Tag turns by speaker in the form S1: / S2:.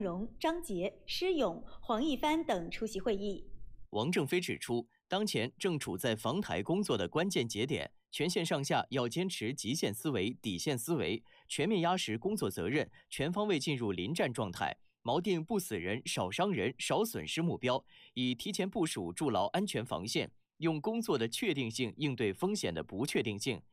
S1: 荣、张杰、施勇、黄一帆等出席会议。
S2: 王正飞指出，当前正处在防台工作的关键节点，全线上下要坚持极限思维、底线思维，全面压实工作责任，全方位进入临战状态，锚定不死人、少伤人、少损失目标，以提前部署筑牢安全防线，用工作的确定性应对风险的不确定性，